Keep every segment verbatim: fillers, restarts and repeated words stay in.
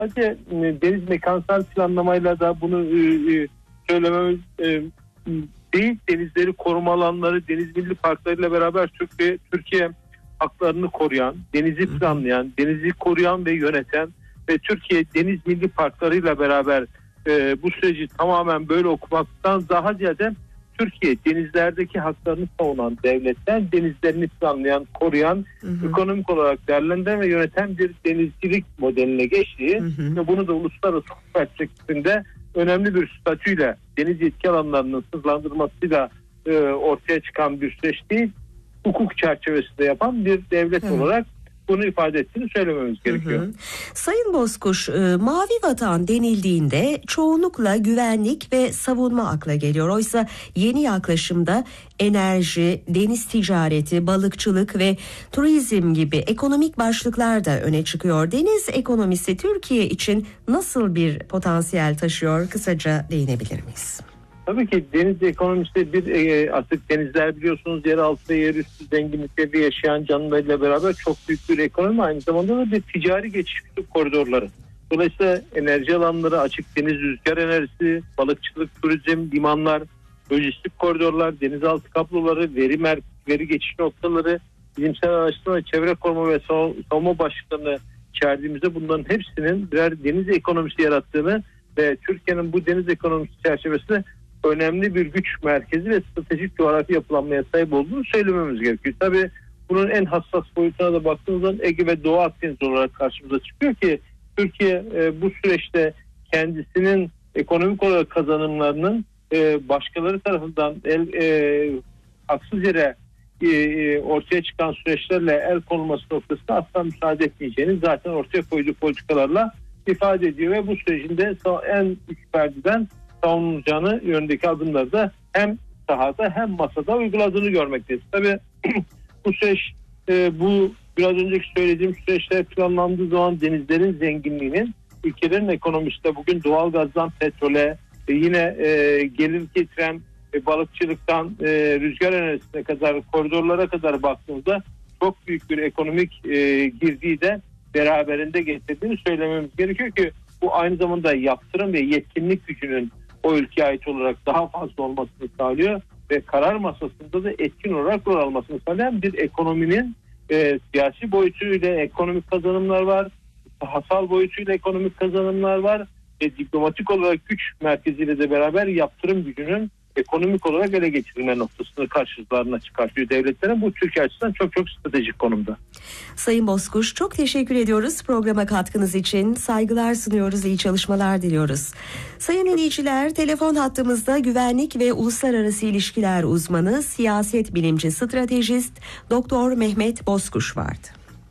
Hadi deniz mekansal planlamayla da bunu e, söylememiz e, değil, denizleri koruma alanları, deniz milli parklarıyla beraber Türkiye, Türkiye haklarını koruyan, denizi planlayan, denizi koruyan ve yöneten ve Türkiye deniz milli parklarıyla beraber e, bu süreci tamamen böyle okumaktan daha ziyade Türkiye denizlerdeki haklarını savunan devletten, denizlerini planlayan, koruyan, hı hı. ekonomik olarak değerlendiren ve yöneten bir denizcilik modeline geçtiği hı hı. ve bunu da uluslararası hukuk perspektifinde önemli bir statüyle deniz yetki alanlarının sınırlandırmasıyla e, ortaya çıkan bir süreç değil, hukuk çerçevesinde yapan bir devlet hı. olarak bunu ifade ettiğini söylememiz gerekiyor. Hı hı. Sayın Bozkuş, e, mavi vatan denildiğinde çoğunlukla güvenlik ve savunma akla geliyor. Oysa yeni yaklaşımda enerji, deniz ticareti, balıkçılık ve turizm gibi ekonomik başlıklar da öne çıkıyor. Deniz ekonomisi Türkiye için nasıl bir potansiyel taşıyor? Kısaca değinebilir miyiz? Tabii ki deniz ekonomisi bir e, artık denizler biliyorsunuz yeraltı ve yerüstü zenginlikleri yaşayan canlılarıyla beraber çok büyük bir ekonomi, aynı zamanda da bir ticari geçiş koridorları. Dolayısıyla enerji alanları, açık deniz rüzgar enerjisi, balıkçılık, turizm, limanlar, lojistik koridorlar, denizaltı kabloları, veri mer- veri geçiş noktaları, bilimsel araştırma ve çevre koruma ve savunma başlıklarını içerdiğimizde bunların hepsinin birer deniz ekonomisi yarattığını ve Türkiye'nin bu deniz ekonomisi çerçevesinde önemli bir güç merkezi ve stratejik coğrafi yapılanmaya sahip olduğunu söylememiz gerekiyor. Tabii bunun en hassas boyutuna da baktığımızda Ege ve Doğu Akdeniz olarak karşımıza çıkıyor ki Türkiye e, bu süreçte kendisinin ekonomik olarak kazanımlarının e, başkaları tarafından el, e, haksız yere e, ortaya çıkan süreçlerle el konulması noktasında asla müsaade etmeyeceğini zaten ortaya koyduğu politikalarla ifade ediyor ve bu sürecinde en üst perdeden savunulacağını yönündeki adımları da hem sahada hem masada uyguladığını görmekteyiz. Tabii bu süreç e, bu biraz önceki söylediğim süreçler planlandığı zaman denizlerin zenginliğinin ülkelerin ekonomisinde bugün doğalgazdan petrole e, yine e, gelir getiren e, balıkçılıktan e, rüzgar enerjisine kadar koridorlara kadar baktığımızda çok büyük bir ekonomik e, girdiği de beraberinde getirdiğini söylememiz gerekiyor ki bu aynı zamanda yaptırım ve yetkinlik gücünün o ülkeye ait olarak daha fazla olmasını sağlıyor ve karar masasında da etkin olarak rol almasını sağlayan bir ekonominin e, siyasi boyutuyla ekonomik kazanımlar var, sahasal boyutuyla ekonomik kazanımlar var ve diplomatik olarak güç merkeziyle de beraber yaptırım gücünün ekonomik olarak ele geçirilme noktasını karşılarına çıkartıyor devletlerin. Bu Türkiye açısından çok çok stratejik konumda. Sayın Bozkuş, çok teşekkür ediyoruz programa katkınız için. Saygılar sunuyoruz, iyi çalışmalar diliyoruz. Sayın dinleyiciler, telefon hattımızda güvenlik ve uluslararası ilişkiler uzmanı, siyaset bilimci, stratejist Doktor Mehmet Bozkuş vardı.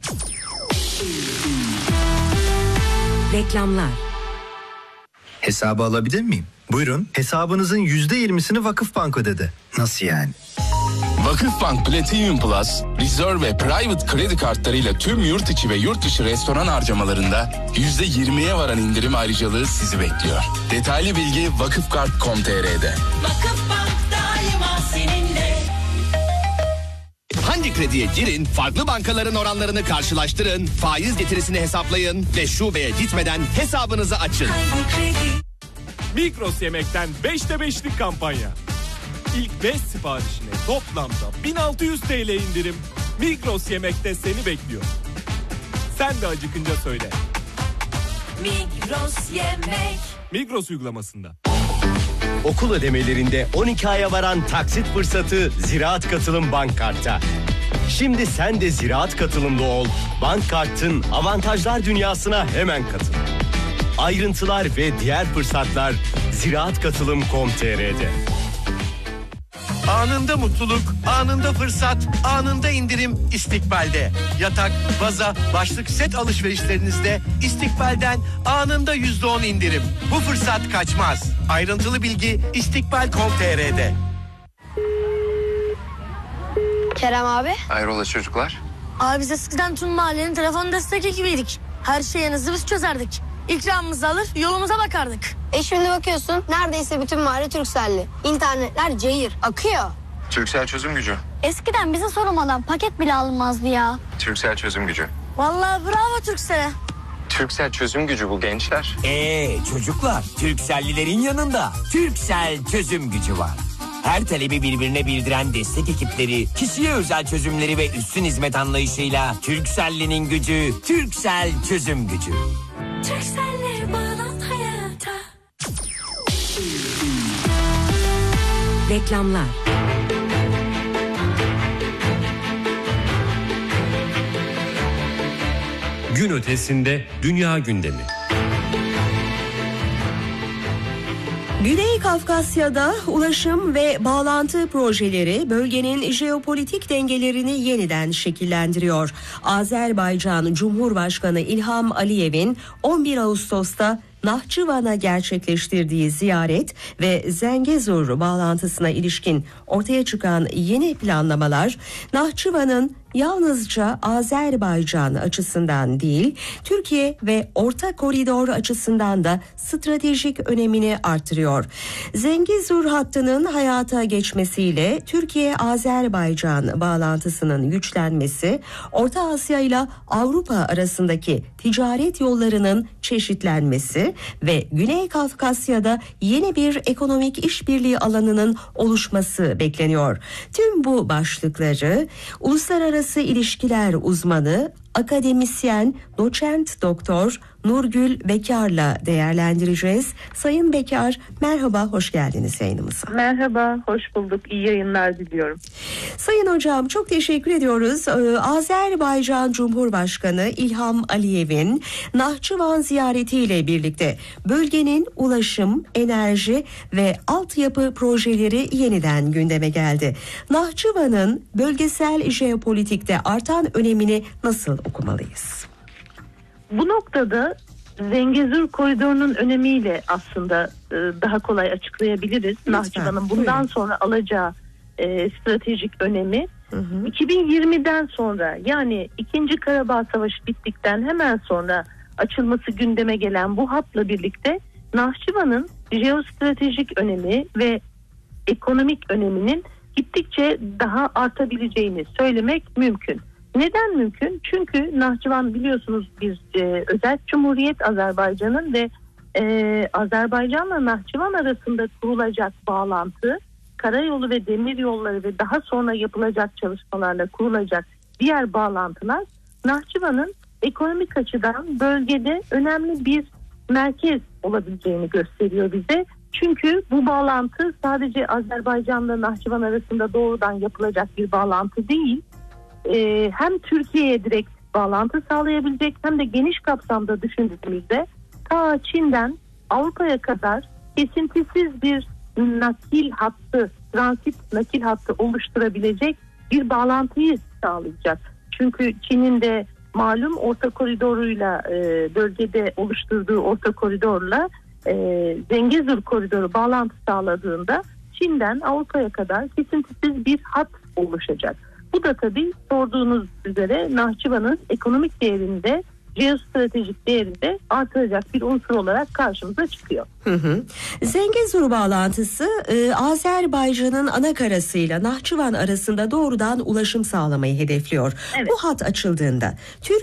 Reklamlar. Hesabı alabilir miyim? Buyurun. Hesabınızın yüzde yirmisini Vakıfbank ödedi. Nasıl yani? Vakıfbank Platinum Plus, Reserve ve Private kredi kartlarıyla tüm yurt içi ve yurt dışı restoran harcamalarında yüzde yirmiye varan indirim ayrıcalığı sizi bekliyor. Detaylı bilgi vakıfkart nokta com nokta tr'de. Vakıfbank daima seninle. Hangi krediye girin, farklı bankaların oranlarını karşılaştırın, faiz getirisini hesaplayın ve şubeye gitmeden hesabınızı açın. Migros Yemek'ten beşte beşlik kampanya. İlk beş siparişine toplamda bin altı yüz TL indirim. Migros Yemek'te seni bekliyor. Sen de acıkınca söyle. Migros Yemek. Migros uygulamasında. Okul ödemelerinde on iki aya varan taksit fırsatı Ziraat Katılım Bank Kart'ta. Şimdi sen de Ziraat Katılım'da ol. Bank Kart'ın avantajlar dünyasına hemen katıl. Ayrıntılar ve diğer fırsatlar ziraat katılım nokta com nokta tr'de. Anında mutluluk, anında fırsat, anında indirim İstikbal'de. Yatak, baza, başlık set alışverişlerinizde İstikbal'den anında yüzde on indirim. Bu fırsat kaçmaz. Ayrıntılı bilgi istikbal nokta com nokta tr'de. Kerem abi. Hayrola çocuklar? Abi biz eskiden tüm mahallenin telefon destek ekibiydik. Her şeyinizi biz çözerdik. İkramımızı alır yolumuza bakardık. E şimdi bakıyorsun neredeyse bütün mahalle Turkcell'li. İnternetler cayır akıyor. Turkcell çözüm gücü. Eskiden bize sormadan paket bile alınmazdı ya. Turkcell çözüm gücü. Vallahi bravo Turkcell'e. Turkcell çözüm gücü bu gençler. Eee çocuklar, Turkcell'lilerin yanında Turkcell çözüm gücü var. Her talebi birbirine bildiren destek ekipleri, kişiye özel çözümleri ve üstün hizmet anlayışıyla Turkcell'linin gücü, Turkcell çözüm gücü. Turkcell'le bağlan hayata. Reklamlar. Gün ötesinde dünya gündemi. Güney Kafkasya'da ulaşım ve bağlantı projeleri bölgenin jeopolitik dengelerini yeniden şekillendiriyor. Azerbaycan Cumhurbaşkanı İlham Aliyev'in on bir Ağustos'ta Nahçıvan'a gerçekleştirdiği ziyaret ve Zengezur bağlantısına ilişkin ortaya çıkan yeni planlamalar Nahçıvan'ın yalnızca Azerbaycan açısından değil, Türkiye ve Orta Koridor açısından da stratejik önemini artırıyor. Zengezur hattının hayata geçmesiyle Türkiye-Azerbaycan bağlantısının güçlenmesi, Orta Asya ile Avrupa arasındaki ticaret yollarının çeşitlenmesi ve Güney Kafkasya'da yeni bir ekonomik işbirliği alanının oluşması bekleniyor. Tüm bu başlıkları uluslararası ilişkiler uzmanı, akademisyen, doçent doktor Nurgül Bekar'la değerlendireceğiz. Sayın Bekar, merhaba, hoş geldiniz yayınımıza. Merhaba, hoş bulduk. İyi yayınlar diliyorum. Sayın hocam, çok teşekkür ediyoruz. Ee, Azerbaycan Cumhurbaşkanı İlham Aliyev'in Nahçıvan ziyaretiyle birlikte bölgenin ulaşım, enerji ve altyapı projeleri yeniden gündeme geldi. Nahçıvan'ın bölgesel jeopolitikte artan önemini nasıl okumalıyız? Bu noktada Zengezur koridorunun önemiyle aslında e, daha kolay açıklayabiliriz. Nahçıvan'ın bundan buyurun. sonra alacağı e, stratejik önemi. Hı hı. iki bin yirmiden sonra, yani ikinci Karabağ Savaşı bittikten hemen sonra açılması gündeme gelen bu hatla birlikte Nahçıvan'ın jeostratejik önemi ve ekonomik öneminin gittikçe daha artabileceğini söylemek mümkün. Neden mümkün? Çünkü Nahçıvan biliyorsunuz bir e, özel cumhuriyet Azerbaycan'ın ve e, Azerbaycan'la Nahçıvan arasında kurulacak bağlantı, karayolu ve demir yolları ve daha sonra yapılacak çalışmalarla kurulacak diğer bağlantılar Nahçıvan'ın ekonomik açıdan bölgede önemli bir merkez olabileceğini gösteriyor bize. Çünkü bu bağlantı sadece Azerbaycan'la Nahçıvan arasında doğrudan yapılacak bir bağlantı değil. Ee, hem Türkiye'ye direkt bağlantı sağlayabilecek hem de geniş kapsamda düşündüğümüzde ta Çin'den Avrupa'ya kadar kesintisiz bir nakil hattı, transit nakil hattı oluşturabilecek bir bağlantıyı sağlayacak. Çünkü Çin'in de malum Orta Koridoruyla e, bölgede oluşturduğu Orta Koridorla e, Zengezur Koridoru bağlantı sağladığında Çin'den Avrupa'ya kadar kesintisiz bir hat oluşacak. Bu da tabii sorduğunuz üzere Nahçıvan'ın ekonomik değerinde, jeostratejik değerinde artıracak bir unsur olarak karşımıza çıkıyor. Hı hı. Zengezur bağlantısı e, Azerbaycan'ın ana karasıyla Nahçıvan arasında doğrudan ulaşım sağlamayı hedefliyor. Evet. Bu hat açıldığında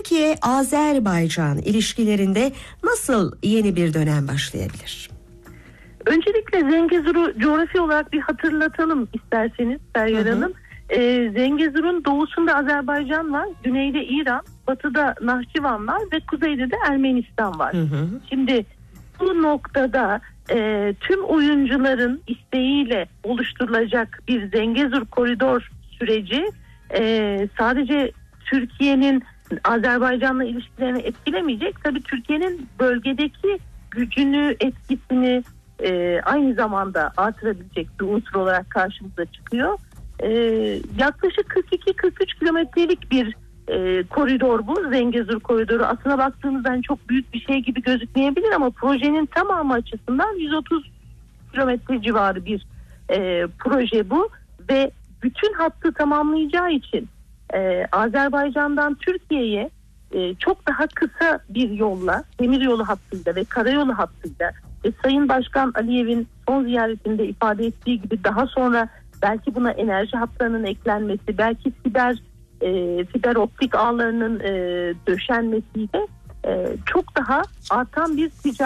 Türkiye-Azerbaycan ilişkilerinde nasıl yeni bir dönem başlayabilir? Öncelikle Zengezur'u coğrafi olarak bir hatırlatalım isterseniz Feryal Hanım. Ee, Zengezur'un doğusunda Azerbaycan var, güneyde İran, batıda Nahçıvan var ve kuzeyde de Ermenistan var. Hı hı. Şimdi bu noktada e, tüm oyuncuların isteğiyle oluşturulacak bir Zengezur koridor süreci e, sadece Türkiye'nin Azerbaycan'la ilişkilerini etkilemeyecek. Tabii Türkiye'nin bölgedeki gücünü, etkisini e, aynı zamanda artırabilecek bir unsur olarak karşımıza çıkıyor. Ee, yaklaşık kırk iki kırk üç kilometrelik bir e, koridor bu Zengezur koridoru. Aslına baktığınızda hani çok büyük bir şey gibi gözükmeyebilir ama projenin tamamı açısından yüz otuz kilometre civarı bir e, proje bu ve bütün hattı tamamlayacağı için e, Azerbaycan'dan Türkiye'ye e, çok daha kısa bir yolla, demiryolu hattıyla ve karayolu hattıyla ve Sayın Başkan Aliyev'in son ziyaretinde ifade ettiği gibi daha sonra belki buna enerji hatlarının eklenmesi, belki fiber e, fiber optik ağlarının e, döşenmesiyle çok daha artan bir ticaret